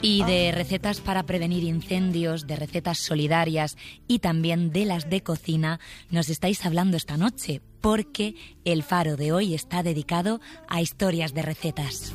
Y de recetas para prevenir incendios, de recetas solidarias y también de las de cocina nos estáis hablando esta noche, porque el Faro de hoy está dedicado a historias de recetas.